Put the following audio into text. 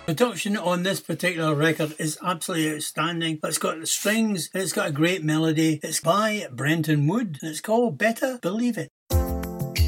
Production on this particular record is absolutely outstanding. It's got the strings, and it's got a great melody. It's by Brenton Wood, and it's called Better Believe It.